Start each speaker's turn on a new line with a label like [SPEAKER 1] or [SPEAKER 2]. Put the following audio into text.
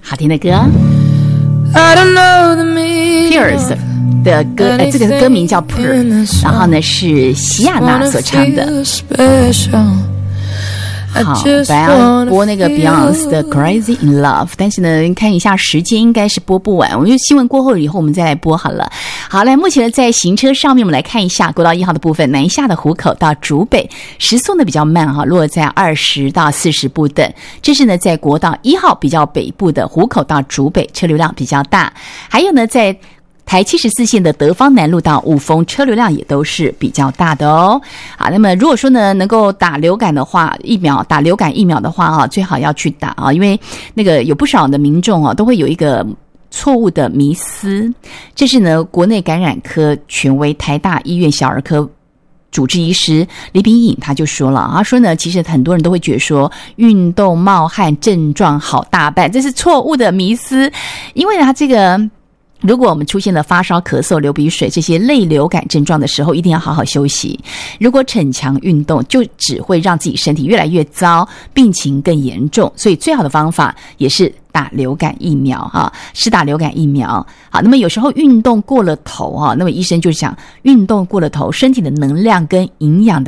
[SPEAKER 1] 好听的歌 Pears 的歌，这个歌名叫 Pear， 然后呢是席亚娜所唱的。好，本来要播那个 Beyonce 的 Crazy in Love， 但是呢看一下时间应该是播不完，我们就新闻过后以后我们再来播好了。好，来目前呢在行车上面我们来看一下国道1号的部分，南下的湖口到竹北时速呢比较慢哈，落在20到40不等。这是呢在国道1号比较北部的湖口到竹北车流量比较大，还有呢在台74线的德芳南路到五峰车流量也都是比较大的哦。好，那么如果说呢能够打流感的话，打流感疫苗的话啊，最好要去打啊，因为那个有不少的民众啊都会有一个错误的迷思。这是呢国内感染科权威台大医院小儿科主治医师李秉颖他就说了，他说呢其实很多人都会觉得说运动冒汗症状好大半，这是错误的迷思。因为他这个如果我们出现了发烧、咳嗽、流鼻水这些类流感症状的时候，一定要好好休息。如果逞强运动，就只会让自己身体越来越糟，病情更严重。所以最好的方法也是打流感疫苗哈，是打流感疫苗。好，那么有时候运动过了头哈，那么医生就讲运动过了头，身体的能量跟营养的